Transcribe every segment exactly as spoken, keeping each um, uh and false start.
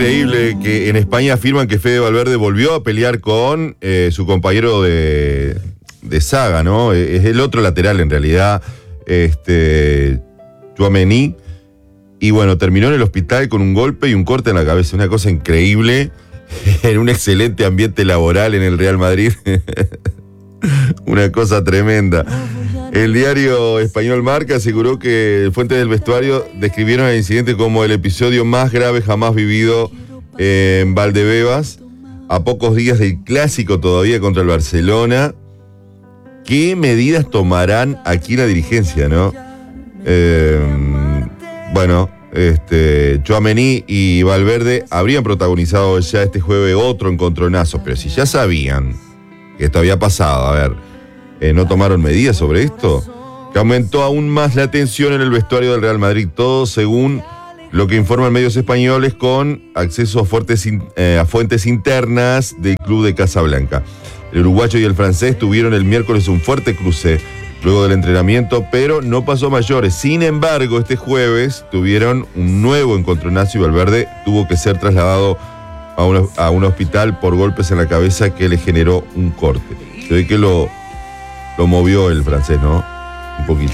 Increíble que en España afirman que Fede Valverde volvió a pelear con eh, su compañero de, de saga, ¿no? Es el otro lateral en realidad, este, Tchouaméni. Y bueno, terminó en el hospital con un golpe y un corte en la cabeza. Una cosa increíble, en un excelente ambiente laboral en el Real Madrid. Una cosa tremenda. El diario español Marca aseguró que fuentes del vestuario describieron el incidente como el episodio más grave jamás vivido en Valdebebas, a pocos días del clásico todavía contra el Barcelona. ¿Qué medidas tomarán aquí la dirigencia, no? Eh, bueno, este, Tchouaméni y Valverde habrían protagonizado ya este jueves otro encontronazo, pero si ya sabían que esto había pasado, a ver, eh, ¿no tomaron medidas sobre esto? Que aumentó aún más la tensión en el vestuario del Real Madrid, todo según lo que informan medios españoles con acceso a, fuertes, eh, a fuentes internas del club de Casablanca. El uruguayo y el francés tuvieron el miércoles un fuerte cruce luego del entrenamiento, pero no pasó a mayores. Sin embargo, este jueves tuvieron un nuevo encontronazo y Valverde tuvo que ser trasladado a un, a un hospital por golpes en la cabeza que le generó un corte. Se ve que lo, lo movió el francés, ¿no? Un poquito.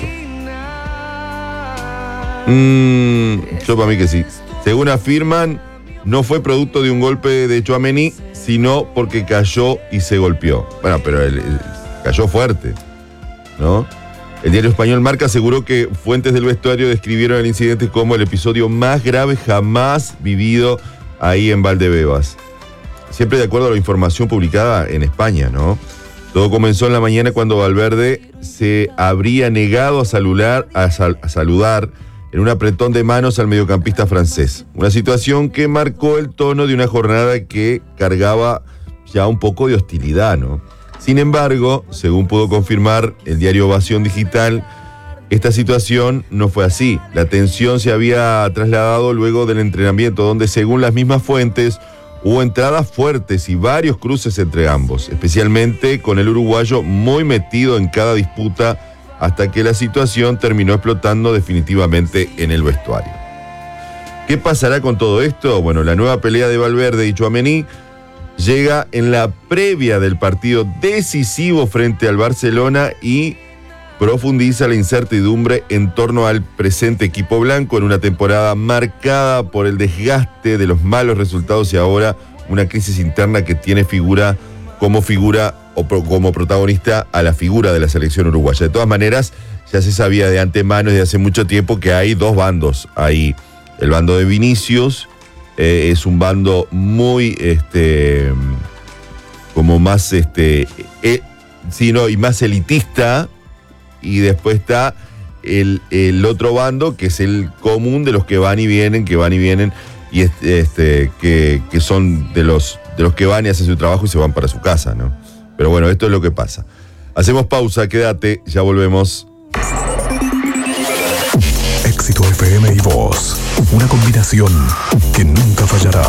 Mm, yo para mí que sí. Según afirman, no fue producto de un golpe de Tchouaméni, sino porque cayó y se golpeó. Bueno, pero él, él cayó fuerte, ¿no? El diario español Marca aseguró que fuentes del vestuario describieron el incidente como el episodio más grave jamás vivido ahí en Valdebebas. Siempre de acuerdo a la información publicada en España, ¿no? Todo comenzó en la mañana cuando Valverde se habría negado a saludar, a sal, a saludar en un apretón de manos al mediocampista francés. Una situación que marcó el tono de una jornada que cargaba ya un poco de hostilidad, ¿no? Sin embargo, según pudo confirmar el diario Ovación Digital, esta situación no fue así. La tensión se había trasladado luego del entrenamiento, donde según las mismas fuentes hubo entradas fuertes y varios cruces entre ambos, especialmente con el uruguayo muy metido en cada disputa, hasta que la situación terminó explotando definitivamente en el vestuario. ¿Qué pasará con todo esto? Bueno, la nueva pelea de Valverde y Tchouaméni llega en la previa del partido decisivo frente al Barcelona y profundiza la incertidumbre en torno al presente equipo blanco en una temporada marcada por el desgaste de los malos resultados y ahora una crisis interna que tiene figura como figura o pro, como protagonista a la figura de la selección uruguaya. De todas maneras, ya se sabía de antemano desde hace mucho tiempo que hay dos bandos ahí. El bando de Vinicius eh, es un bando muy, este, como más, este, eh, sino y más elitista. Y después está el, el otro bando, que es el común de los que van y vienen, que van y vienen, y este, este, que, que son de los, de los que van y hacen su trabajo y se van para su casa, ¿no? Pero bueno, esto es lo que pasa. Hacemos pausa, quédate, ya volvemos. Éxito F M y Voz, una combinación que nunca fallará.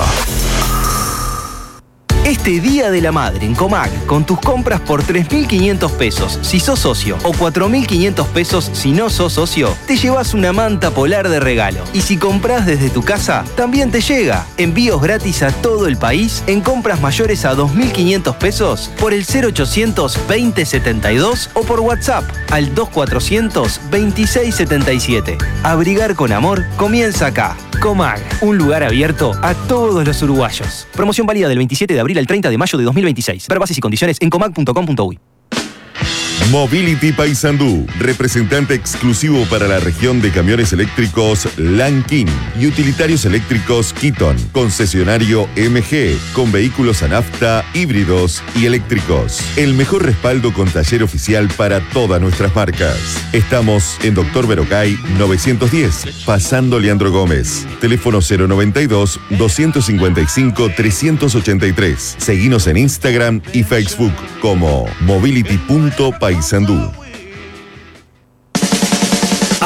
Este Día de la Madre en Comag, con tus compras por tres mil quinientos pesos si sos socio o cuatro mil quinientos pesos si no sos socio, te llevas una manta polar de regalo. Y si compras desde tu casa, también te llega. Envíos gratis a todo el país en compras mayores a dos mil quinientos pesos por el cero ochocientos veinte setenta y dos o por WhatsApp al dos cuatrocientos veintiséis setenta y siete. Abrigar con amor comienza acá. Comag, un lugar abierto a todos los uruguayos. Promoción válida del veintisiete de abril al treinta de mayo de dos mil veintiséis. Ver bases y condiciones en comag punto com punto uy. Mobility Paysandú, representante exclusivo para la región de camiones eléctricos Lankin y utilitarios eléctricos Keaton, concesionario M G, con vehículos a nafta, híbridos y eléctricos. El mejor respaldo con taller oficial para todas nuestras marcas. Estamos en Doctor Verocay novecientos diez, pasando Leandro Gómez. Teléfono cero noventa y dos, doscientos cincuenta y cinco, trescientos ochenta y tres. Seguinos en Instagram y Facebook como mobility punto paysandú.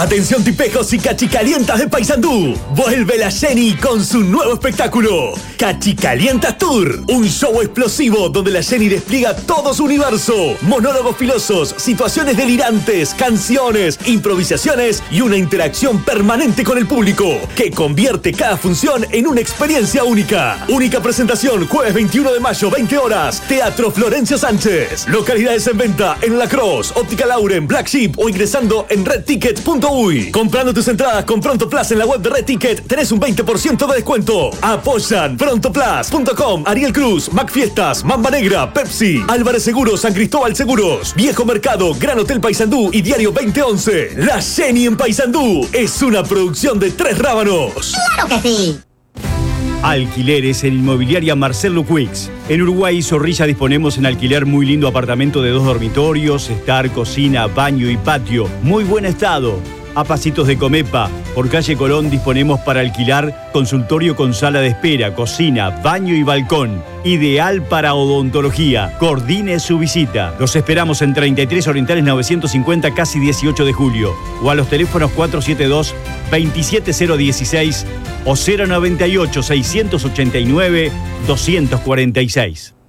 Atención tipejos y cachicalientas de Paysandú. Vuelve la Jenny con su nuevo espectáculo. Cachicalientas Tour. Un show explosivo donde la Jenny despliega todo su universo. Monólogos filosos, situaciones delirantes, canciones, improvisaciones y una interacción permanente con el público que convierte cada función en una experiencia única. Única presentación jueves veintiuno de mayo, veinte horas. Teatro Florencio Sánchez. Localidades en venta en La Cross, Óptica Lauren, Black Sheep o ingresando en red ticket punto uy. Comprando tus entradas con Pronto Plus en la web de Red Ticket tenés un veinte por ciento de descuento. Apoyan pronto plus punto com, Ariel Cruz, Macfiestas, Mamba Negra, Pepsi, Álvarez Seguros, San Cristóbal Seguros, Viejo Mercado, Gran Hotel Paysandú y Diario veinte once. La Jenny en Paysandú es una producción de Tres Rábanos. ¡Claro que sí! Alquileres en Inmobiliaria Marcelo Quicks. En Uruguay y Zorrilla disponemos en alquiler muy lindo apartamento de dos dormitorios, estar, cocina, baño y patio. Muy buen estado. A pasitos de Comepa, por calle Colón disponemos para alquilar consultorio con sala de espera, cocina, baño y balcón. Ideal para odontología. Coordine su visita. Los esperamos en treinta y tres Orientales novecientos cincuenta, casi dieciocho de julio. O a los teléfonos cuatro siete dos, dos siete cero uno seis o cero noventa y ocho, seiscientos ochenta y nueve, doscientos cuarenta y seis.